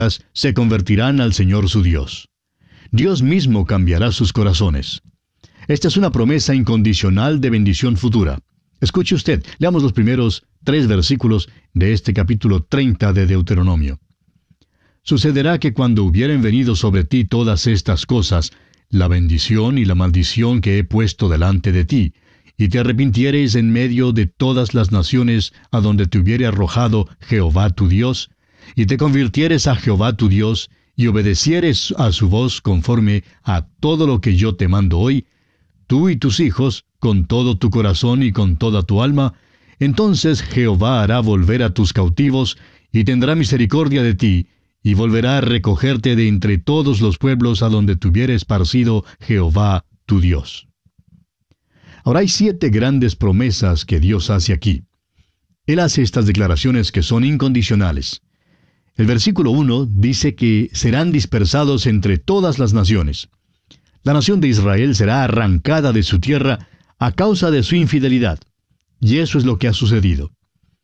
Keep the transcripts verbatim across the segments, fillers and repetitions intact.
se convertirán al Señor su Dios. Dios mismo cambiará sus corazones. Esta es una promesa incondicional de bendición futura. Escuche usted, leamos los primeros tres versículos de este capítulo treinta de Deuteronomio. Sucederá que cuando hubieren venido sobre ti todas estas cosas, la bendición y la maldición que he puesto delante de ti, y te arrepintieres en medio de todas las naciones a donde te hubiere arrojado Jehová tu Dios, y te convirtieres a Jehová tu Dios, y obedecieres a su voz conforme a todo lo que yo te mando hoy, tú y tus hijos, con todo tu corazón y con toda tu alma, entonces Jehová hará volver a tus cautivos, y tendrá misericordia de ti, y volverá a recogerte de entre todos los pueblos a donde te hubiere esparcido Jehová tu Dios. Ahora hay siete grandes promesas que Dios hace aquí. Él hace estas declaraciones que son incondicionales. El versículo uno dice que serán dispersados entre todas las naciones. La nación de Israel será arrancada de su tierra a causa de su infidelidad. Y eso es lo que ha sucedido.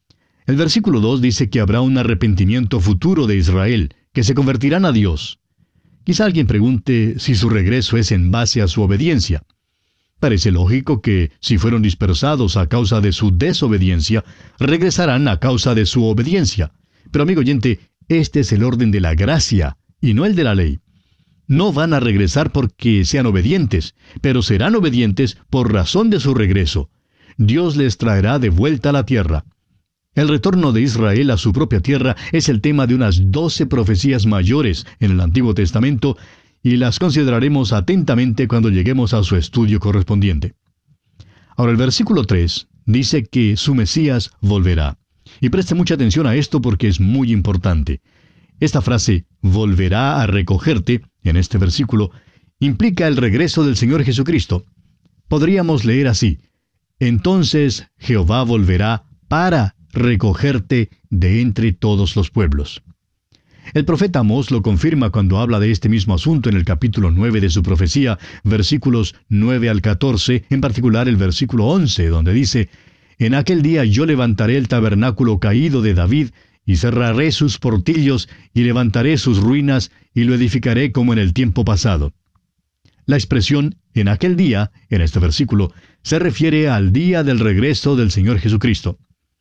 El versículo dos dice que habrá un arrepentimiento futuro de Israel, que se convertirán a Dios. Quizá alguien pregunte si su regreso es en base a su obediencia. Parece lógico que, si fueron dispersados a causa de su desobediencia, regresarán a causa de su obediencia. Pero amigo oyente, este es el orden de la gracia, y no el de la ley. No van a regresar porque sean obedientes, pero serán obedientes por razón de su regreso. Dios les traerá de vuelta a la tierra. El retorno de Israel a su propia tierra es el tema de unas doce profecías mayores en el Antiguo Testamento, y las consideraremos atentamente cuando lleguemos a su estudio correspondiente. Ahora el versículo tres dice que su Mesías volverá. Y preste mucha atención a esto porque es muy importante. Esta frase, volverá a recogerte, en este versículo, implica el regreso del Señor Jesucristo. Podríamos leer así: entonces Jehová volverá para recogerte de entre todos los pueblos. El profeta Amós lo confirma cuando habla de este mismo asunto en el capítulo nueve de su profecía, versículos nueve al catorce, en particular el versículo once, donde dice: en aquel día yo levantaré el tabernáculo caído de David, y cerraré sus portillos, y levantaré sus ruinas, y lo edificaré como en el tiempo pasado. La expresión en aquel día, en este versículo, se refiere al día del regreso del Señor Jesucristo.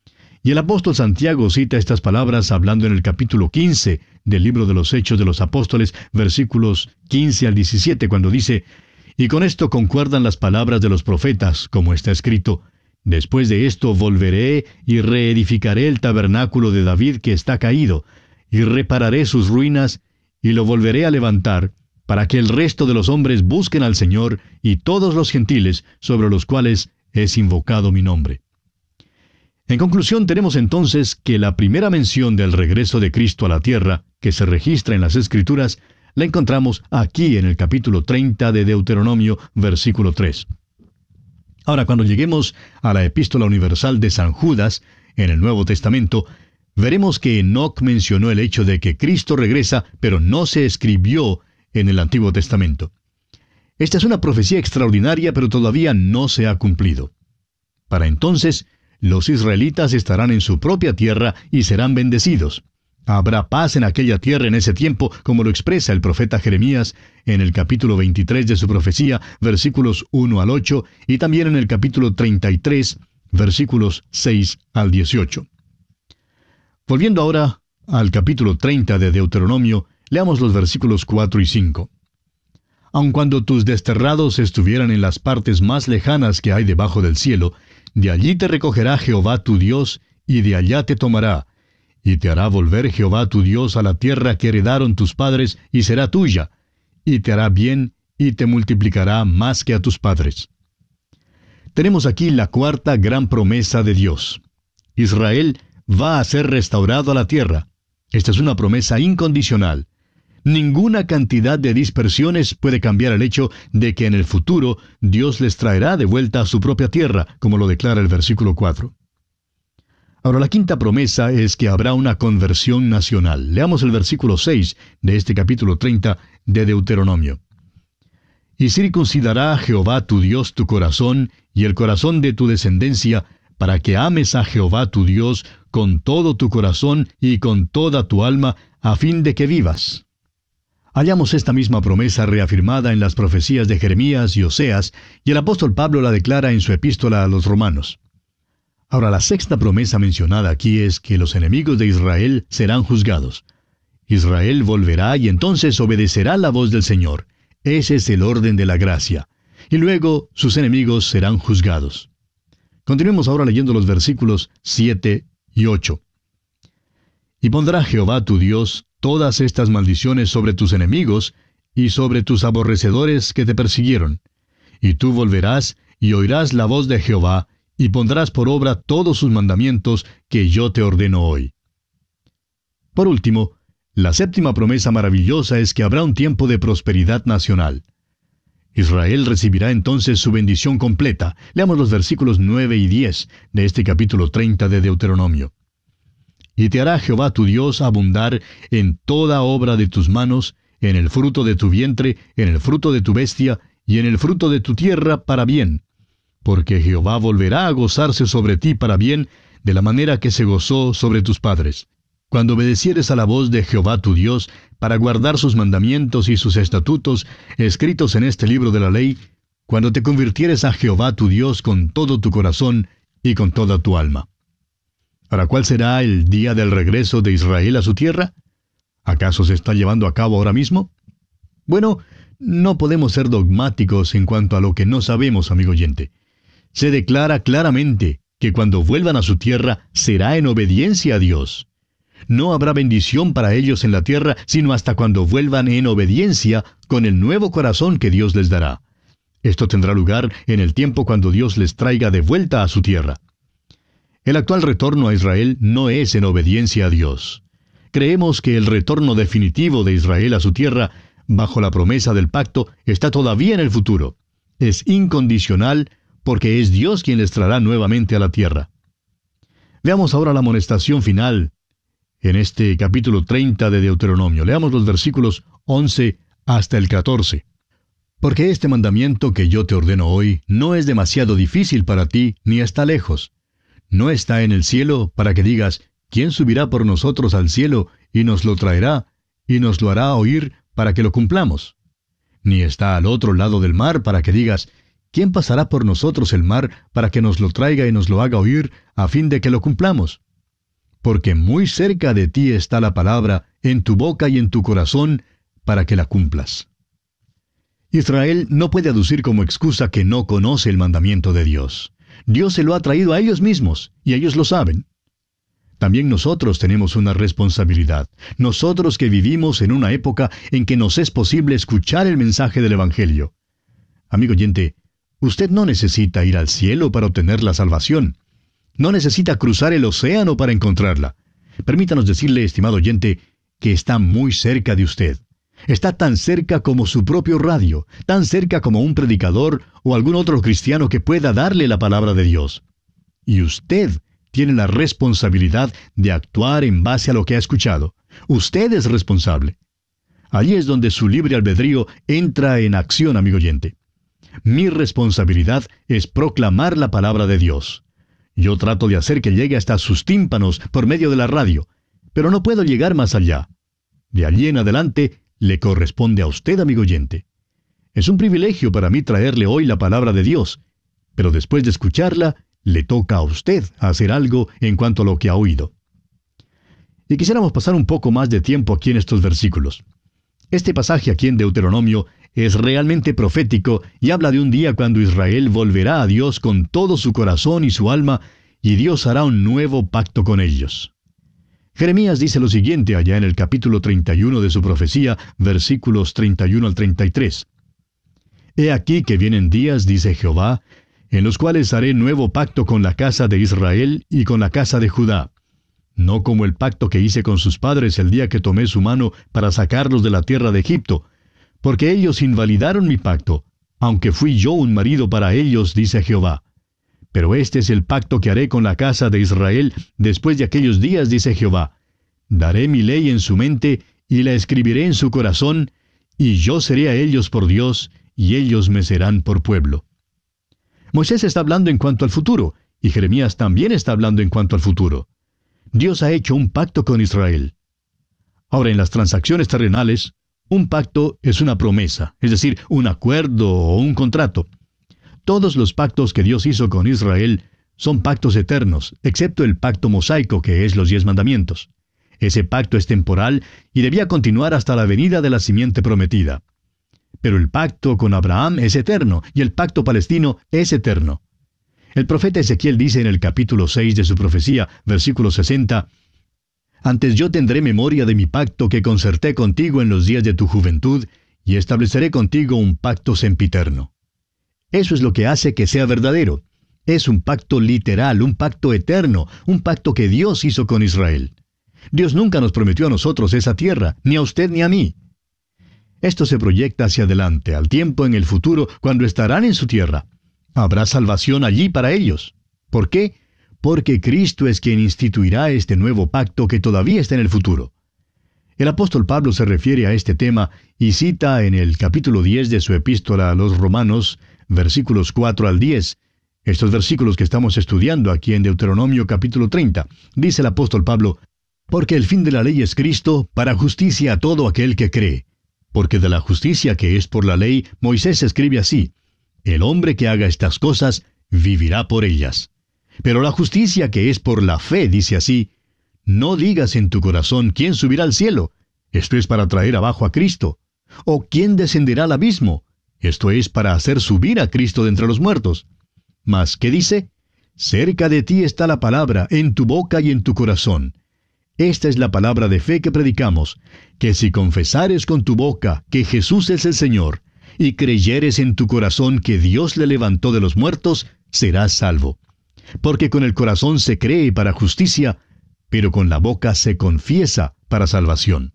Y el apóstol Santiago cita estas palabras hablando en el capítulo quince del libro de los Hechos de los Apóstoles, versículos quince al diecisiete, cuando dice: y con esto concuerdan las palabras de los profetas, como está escrito: después de esto volveré y reedificaré el tabernáculo de David que está caído, y repararé sus ruinas, y lo volveré a levantar, para que el resto de los hombres busquen al Señor y todos los gentiles sobre los cuales es invocado mi nombre. En conclusión, tenemos entonces que la primera mención del regreso de Cristo a la tierra, que se registra en las Escrituras, la encontramos aquí en el capítulo treinta de Deuteronomio, versículo tres. Ahora, cuando lleguemos a la Epístola Universal de San Judas, en el Nuevo Testamento, veremos que Enoc mencionó el hecho de que Cristo regresa, pero no se escribió en el Antiguo Testamento. Esta es una profecía extraordinaria, pero todavía no se ha cumplido. Para entonces, los israelitas estarán en su propia tierra y serán bendecidos. Habrá paz en aquella tierra en ese tiempo, como lo expresa el profeta Jeremías en el capítulo veintitrés de su profecía, versículos uno al ocho, y también en el capítulo treinta y tres, versículos seis al dieciocho. Volviendo ahora al capítulo treinta de Deuteronomio, leamos los versículos cuatro y cinco. Aun cuando tus desterrados estuvieran en las partes más lejanas que hay debajo del cielo, de allí te recogerá Jehová tu Dios, y de allá te tomará, y te hará volver Jehová tu Dios a la tierra que heredaron tus padres, y será tuya, y te hará bien, y te multiplicará más que a tus padres. Tenemos aquí la cuarta gran promesa de Dios. Israel va a ser restaurado a la tierra. Esta es una promesa incondicional. Ninguna cantidad de dispersiones puede cambiar el hecho de que en el futuro Dios les traerá de vuelta a su propia tierra, como lo declara el versículo cuatro. Ahora, la quinta promesa es que habrá una conversión nacional. Leamos el versículo seis de este capítulo treinta de Deuteronomio. Y circuncidará Jehová tu Dios tu corazón y el corazón de tu descendencia, para que ames a Jehová tu Dios con todo tu corazón y con toda tu alma, a fin de que vivas. Hallamos esta misma promesa reafirmada en las profecías de Jeremías y Oseas, y el apóstol Pablo la declara en su epístola a los romanos. Ahora, la sexta promesa mencionada aquí es que los enemigos de Israel serán juzgados. Israel volverá y entonces obedecerá la voz del Señor. Ese es el orden de la gracia. Y luego sus enemigos serán juzgados. Continuemos ahora leyendo los versículos siete y ocho. Y pondrá Jehová tu Dios todas estas maldiciones sobre tus enemigos y sobre tus aborrecedores que te persiguieron. Y tú volverás y oirás la voz de Jehová, y pondrás por obra todos sus mandamientos que yo te ordeno hoy. Por último, la séptima promesa maravillosa es que habrá un tiempo de prosperidad nacional. Israel recibirá entonces su bendición completa. Leamos los versículos nueve y diez de este capítulo treinta de Deuteronomio. Y te hará Jehová tu Dios abundar en toda obra de tus manos, en el fruto de tu vientre, en el fruto de tu bestia, y en el fruto de tu tierra para bien. Porque Jehová volverá a gozarse sobre ti para bien, de la manera que se gozó sobre tus padres. Cuando obedecieres a la voz de Jehová tu Dios, para guardar sus mandamientos y sus estatutos, escritos en este libro de la ley, cuando te convirtieres a Jehová tu Dios con todo tu corazón y con toda tu alma. Ahora, ¿cuál será el día del regreso de Israel a su tierra? ¿Acaso se está llevando a cabo ahora mismo? Bueno, no podemos ser dogmáticos en cuanto a lo que no sabemos, amigo oyente. Se declara claramente que cuando vuelvan a su tierra será en obediencia a Dios. No habrá bendición para ellos en la tierra, sino hasta cuando vuelvan en obediencia con el nuevo corazón que Dios les dará. Esto tendrá lugar en el tiempo cuando Dios les traiga de vuelta a su tierra. El actual retorno a Israel no es en obediencia a Dios. Creemos que el retorno definitivo de Israel a su tierra, bajo la promesa del pacto, está todavía en el futuro. Es incondicional, porque es Dios quien les traerá nuevamente a la tierra. Veamos ahora la amonestación final en este capítulo treinta de Deuteronomio. Leamos los versículos once hasta el catorce. Porque este mandamiento que yo te ordeno hoy no es demasiado difícil para ti, ni está lejos. No está en el cielo para que digas, ¿quién subirá por nosotros al cielo y nos lo traerá y nos lo hará oír para que lo cumplamos? Ni está al otro lado del mar para que digas, ¿quién pasará por nosotros el mar para que nos lo traiga y nos lo haga oír, a fin de que lo cumplamos? Porque muy cerca de ti está la palabra, en tu boca y en tu corazón, para que la cumplas. Israel no puede aducir como excusa que no conoce el mandamiento de Dios. Dios se lo ha traído a ellos mismos, y ellos lo saben. También nosotros tenemos una responsabilidad. Nosotros que vivimos en una época en que nos es posible escuchar el mensaje del Evangelio. Amigo oyente, usted no necesita ir al cielo para obtener la salvación. No necesita cruzar el océano para encontrarla. Permítanos decirle, estimado oyente, que está muy cerca de usted. Está tan cerca como su propio radio, tan cerca como un predicador o algún otro cristiano que pueda darle la palabra de Dios. Y usted tiene la responsabilidad de actuar en base a lo que ha escuchado. Usted es responsable. Allí es donde su libre albedrío entra en acción, amigo oyente. Mi responsabilidad es proclamar la palabra de Dios. Yo trato de hacer que llegue hasta sus tímpanos por medio de la radio, pero no puedo llegar más allá. De allí en adelante, le corresponde a usted, amigo oyente. Es un privilegio para mí traerle hoy la palabra de Dios, pero después de escucharla, le toca a usted hacer algo en cuanto a lo que ha oído. Y quisiéramos pasar un poco más de tiempo aquí en estos versículos. Este pasaje aquí en Deuteronomio es realmente profético y habla de un día cuando Israel volverá a Dios con todo su corazón y su alma, y Dios hará un nuevo pacto con ellos. Jeremías dice lo siguiente allá en el capítulo treinta y uno de su profecía, versículos treinta y uno al treinta y tres. He aquí que vienen días, dice Jehová, en los cuales haré nuevo pacto con la casa de Israel y con la casa de Judá. No como el pacto que hice con sus padres el día que tomé su mano para sacarlos de la tierra de Egipto, porque ellos invalidaron mi pacto, aunque fui yo un marido para ellos, dice Jehová. Pero este es el pacto que haré con la casa de Israel después de aquellos días, dice Jehová. Daré mi ley en su mente y la escribiré en su corazón, y yo seré a ellos por Dios, y ellos me serán por pueblo. Moisés está hablando en cuanto al futuro, Y Jeremías también está hablando en cuanto al futuro. Dios ha hecho un pacto con Israel. Ahora, en las transacciones terrenales, un pacto es una promesa, es decir, un acuerdo o un contrato. Todos los pactos que Dios hizo con Israel son pactos eternos, excepto el pacto mosaico, que es los diez mandamientos. Ese pacto es temporal y debía continuar hasta la venida de la simiente prometida. Pero el pacto con Abraham es eterno, y el pacto palestino es eterno. El profeta Ezequiel dice en el capítulo seis de su profecía, versículo sesenta, «Antes yo tendré memoria de mi pacto que concerté contigo en los días de tu juventud, y estableceré contigo un pacto sempiterno». Eso es lo que hace que sea verdadero. Es un pacto literal, un pacto eterno, un pacto que Dios hizo con Israel. Dios nunca nos prometió a nosotros esa tierra, ni a usted ni a mí. Esto se proyecta hacia adelante, al tiempo en el futuro, cuando estarán en su tierra. Habrá salvación allí para ellos. ¿Por qué? Porque Cristo es quien instituirá este nuevo pacto que todavía está en el futuro. El apóstol Pablo se refiere a este tema y cita en el capítulo diez de su epístola a los Romanos, versículos cuatro al diez, estos versículos que estamos estudiando aquí en Deuteronomio capítulo treinta. Dice el apóstol Pablo, «Porque el fin de la ley es Cristo, para justicia a todo aquel que cree. Porque de la justicia que es por la ley, Moisés escribe así, el hombre que haga estas cosas, vivirá por ellas. Pero la justicia que es por la fe, dice así, no digas en tu corazón quién subirá al cielo, esto es para traer abajo a Cristo, o quién descenderá al abismo, esto es para hacer subir a Cristo de entre los muertos. Mas, ¿qué dice? Cerca de ti está la palabra, en tu boca y en tu corazón. Esta es la palabra de fe que predicamos, que si confesares con tu boca que Jesús es el Señor, y creyeres en tu corazón que Dios le levantó de los muertos, serás salvo. Porque con el corazón se cree para justicia, pero con la boca se confiesa para salvación».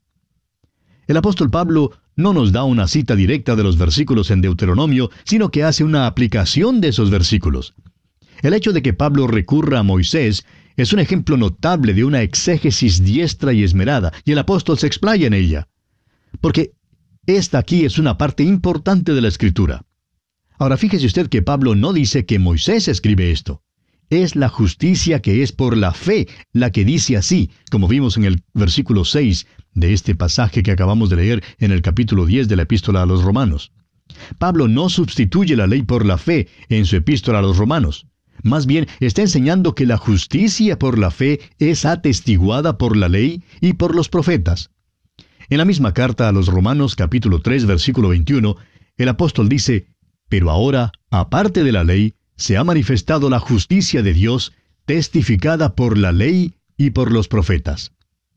El apóstol Pablo no nos da una cita directa de los versículos en Deuteronomio, sino que hace una aplicación de esos versículos. El hecho de que Pablo recurra a Moisés es un ejemplo notable de una exégesis diestra y esmerada, y el apóstol se explaya en ella. Porque esta aquí es una parte importante de la Escritura. Ahora fíjese usted que Pablo no dice que Moisés escribe esto. Es la justicia que es por la fe la que dice así, como vimos en el versículo seis de este pasaje que acabamos de leer en el capítulo diez de la epístola a los Romanos. Pablo no sustituye la ley por la fe en su epístola a los Romanos. Más bien, está enseñando que la justicia por la fe es atestiguada por la ley y por los profetas. En la misma carta a los Romanos, capítulo tres, versículo veintiuno, el apóstol dice, «Pero ahora, aparte de la ley, se ha manifestado la justicia de Dios, testificada por la ley y por los profetas».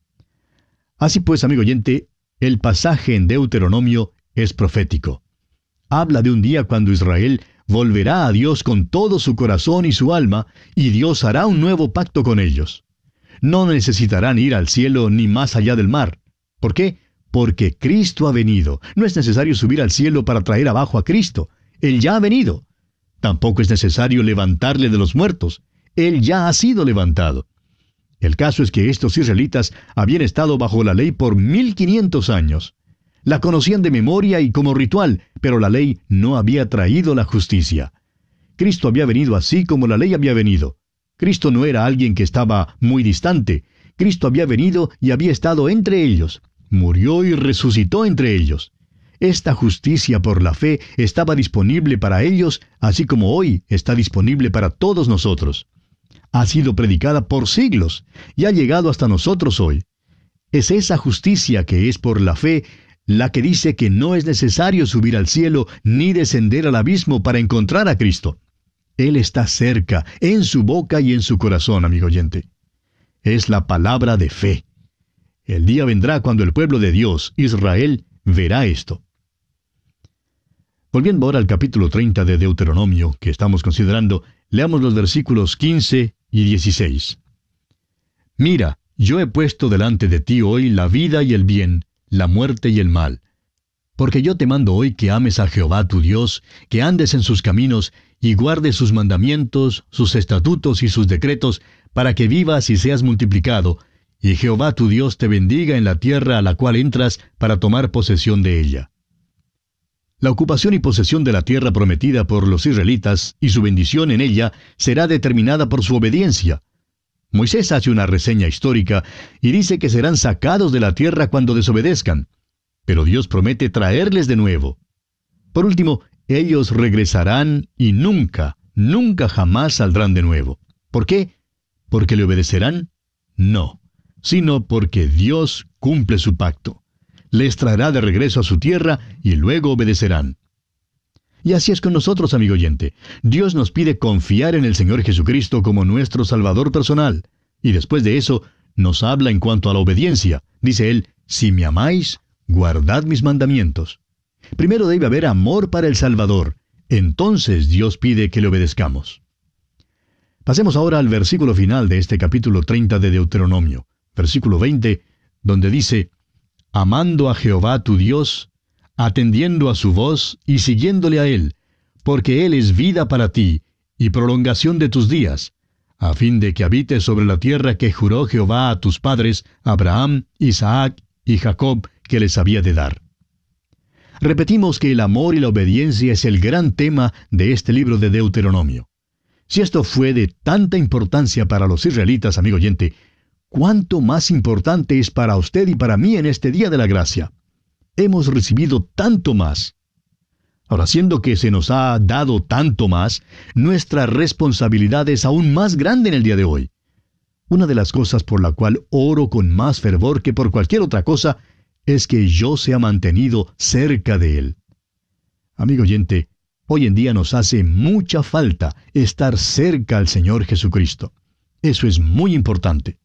Así pues, amigo oyente, el pasaje en Deuteronomio es profético. Habla de un día cuando Israel volverá a Dios con todo su corazón y su alma, y Dios hará un nuevo pacto con ellos. No necesitarán ir al cielo ni más allá del mar. ¿Por qué? Porque Cristo ha venido. No es necesario subir al cielo para traer abajo a Cristo. Él ya ha venido. Tampoco es necesario levantarle de los muertos. Él ya ha sido levantado. El caso es que estos israelitas habían estado bajo la ley por mil quinientos años. La conocían de memoria y como ritual, pero la ley no había traído la justicia. Cristo había venido así como la ley había venido. Cristo no era alguien que estaba muy distante. Cristo había venido y había estado entre ellos. Murió y resucitó entre ellos. Esta justicia por la fe estaba disponible para ellos, así como hoy está disponible para todos nosotros. Ha sido predicada por siglos y ha llegado hasta nosotros hoy. Es esa justicia que es por la fe la que dice que no es necesario subir al cielo ni descender al abismo para encontrar a Cristo. Él está cerca, en su boca y en su corazón, amigo oyente. Es la palabra de fe. El día vendrá cuando el pueblo de Dios, Israel, verá esto. Volviendo ahora al capítulo treinta de Deuteronomio, que estamos considerando, leamos los versículos quince y dieciséis. «Mira, yo he puesto delante de ti hoy la vida y el bien, la muerte y el mal. Porque yo te mando hoy que ames a Jehová tu Dios, que andes en sus caminos, y guardes sus mandamientos, sus estatutos y sus decretos, para que vivas y seas multiplicado, y Jehová tu Dios te bendiga en la tierra a la cual entras para tomar posesión de ella». La ocupación y posesión de la tierra prometida por los israelitas y su bendición en ella será determinada por su obediencia. Moisés hace una reseña histórica y dice que serán sacados de la tierra cuando desobedezcan, pero Dios promete traerles de nuevo. Por último, ellos regresarán y nunca, nunca jamás saldrán de nuevo. ¿Por qué? ¿Porque le obedecerán? No, sino porque Dios cumple su pacto. Les traerá de regreso a su tierra y luego obedecerán. Y así es con nosotros, amigo oyente. Dios nos pide confiar en el Señor Jesucristo como nuestro Salvador personal. Y después de eso, nos habla en cuanto a la obediencia. Dice Él, si me amáis, guardad mis mandamientos. Primero debe haber amor para el Salvador. Entonces Dios pide que le obedezcamos. Pasemos ahora al versículo final de este capítulo treinta de Deuteronomio, versículo veinte, donde dice, amando a Jehová tu Dios, atendiendo a su voz y siguiéndole a Él, porque Él es vida para ti y prolongación de tus días, a fin de que habites sobre la tierra que juró Jehová a tus padres, Abraham, Isaac y Jacob, que les había de dar. Repetimos que el amor y la obediencia es el gran tema de este libro de Deuteronomio. Si esto fue de tanta importancia para los israelitas, amigo oyente, ¿cuánto más importante es para usted y para mí en este día de la gracia? Hemos recibido tanto más. Ahora, siendo que se nos ha dado tanto más, nuestra responsabilidad es aún más grande en el día de hoy. Una de las cosas por la cual oro con más fervor que por cualquier otra cosa es que yo sea mantenido cerca de Él. Amigo oyente, hoy en día nos hace mucha falta estar cerca al Señor Jesucristo. Eso es muy importante.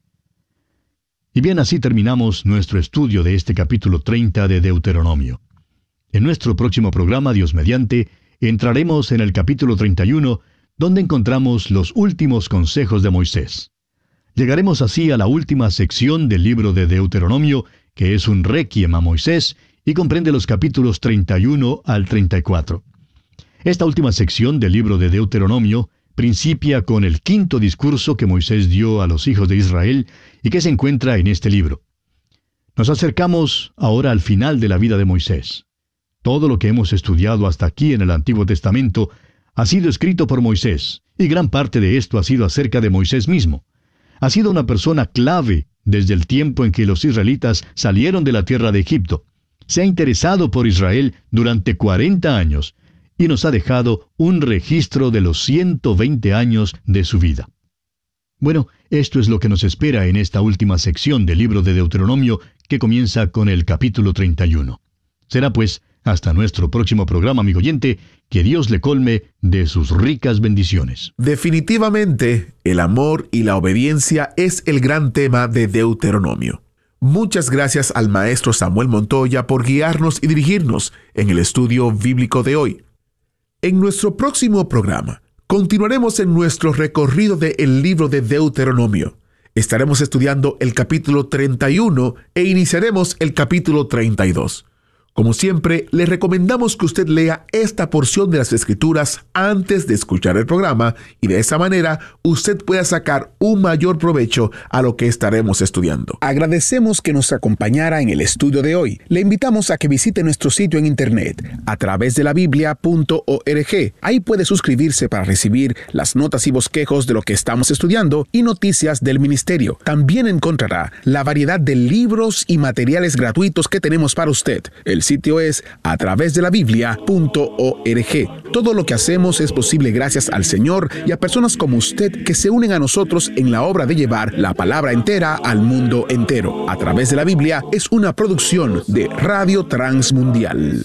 Y bien, así terminamos nuestro estudio de este capítulo treinta de Deuteronomio. En nuestro próximo programa, Dios mediante, entraremos en el capítulo treinta y uno, donde encontramos los últimos consejos de Moisés. Llegaremos así a la última sección del libro de Deuteronomio, que es un requiem a Moisés, y comprende los capítulos treinta y uno al treinta y cuatro. Esta última sección del libro de Deuteronomio principia con el quinto discurso que Moisés dio a los hijos de Israel y que se encuentra en este libro. Nos acercamos ahora al final de la vida de Moisés. Todo lo que hemos estudiado hasta aquí en el Antiguo Testamento ha sido escrito por Moisés, y gran parte de esto ha sido acerca de Moisés mismo. Ha sido una persona clave desde el tiempo en que los israelitas salieron de la tierra de Egipto. Se ha interesado por Israel durante cuarenta años, y nos ha dejado un registro de los ciento veinte años de su vida. Bueno, esto es lo que nos espera en esta última sección del libro de Deuteronomio, que comienza con el capítulo treinta y uno. Será pues hasta nuestro próximo programa, amigo oyente, que Dios le colme de sus ricas bendiciones. Definitivamente, el amor y la obediencia es el gran tema de Deuteronomio. Muchas gracias al maestro Samuel Montoya por guiarnos y dirigirnos en el estudio bíblico de hoy. En nuestro próximo programa, continuaremos en nuestro recorrido del libro de Deuteronomio. Estaremos estudiando el capítulo treinta y uno e iniciaremos el capítulo treinta y dos. Como siempre, le recomendamos que usted lea esta porción de las Escrituras antes de escuchar el programa y de esa manera usted pueda sacar un mayor provecho a lo que estaremos estudiando. Agradecemos que nos acompañara en el estudio de hoy. Le invitamos a que visite nuestro sitio en internet a través de la biblia punto org. Ahí puede suscribirse para recibir las notas y bosquejos de lo que estamos estudiando y noticias del ministerio. También encontrará la variedad de libros y materiales gratuitos que tenemos para usted. El sitio es a través de la biblia punto org. Todo lo que hacemos es posible gracias al Señor y a personas como usted que se unen a nosotros en la obra de llevar la palabra entera al mundo entero. A través de la Biblia es una producción de Radio Transmundial.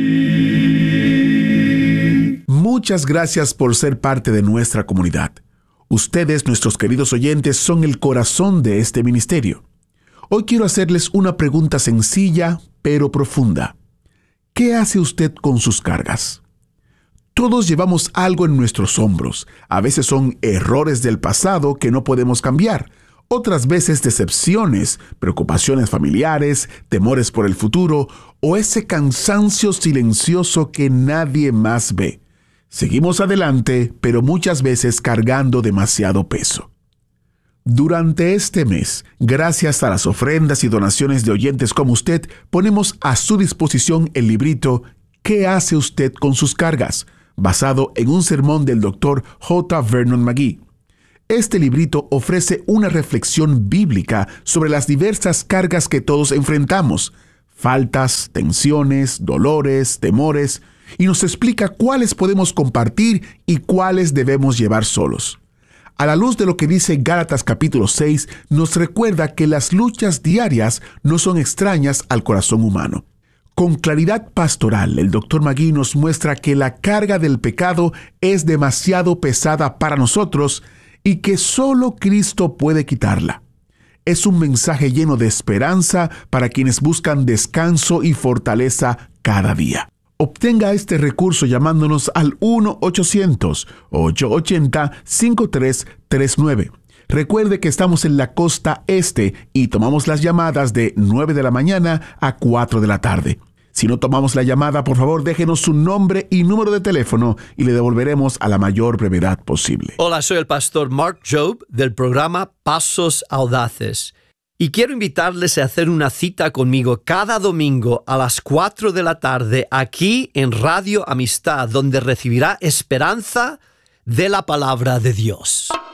Muchas gracias por ser parte de nuestra comunidad. Ustedes, nuestros queridos oyentes, son el corazón de este ministerio. Hoy quiero hacerles una pregunta sencilla, pero profunda. ¿Qué hace usted con sus cargas? Todos llevamos algo en nuestros hombros. A veces son errores del pasado que no podemos cambiar. Otras veces decepciones, preocupaciones familiares, temores por el futuro o ese cansancio silencioso que nadie más ve. Seguimos adelante, pero muchas veces cargando demasiado peso. Durante este mes, gracias a las ofrendas y donaciones de oyentes como usted, ponemos a su disposición el librito ¿Qué hace usted con sus cargas?, basado en un sermón del doctor J. Vernon McGee. Este librito ofrece una reflexión bíblica sobre las diversas cargas que todos enfrentamos, faltas, tensiones, dolores, temores, y nos explica cuáles podemos compartir y cuáles debemos llevar solos. A la luz de lo que dice Gálatas capítulo seis, nos recuerda que las luchas diarias no son extrañas al corazón humano. Con claridad pastoral, el doctor McGee nos muestra que la carga del pecado es demasiado pesada para nosotros y que solo Cristo puede quitarla. Es un mensaje lleno de esperanza para quienes buscan descanso y fortaleza cada día. Obtenga este recurso llamándonos al uno ochocientos, ocho ochenta, cinco tres tres nueve. Recuerde que estamos en la costa este y tomamos las llamadas de nueve de la mañana a cuatro de la tarde. Si no tomamos la llamada, por favor, déjenos su nombre y número de teléfono y le devolveremos a la mayor brevedad posible. Hola, soy el pastor Mark Jobe del programa Pasos Audaces. Y quiero invitarles a hacer una cita conmigo cada domingo a las cuatro de la tarde aquí en Radio Amistad, donde recibirá esperanza de la palabra de Dios.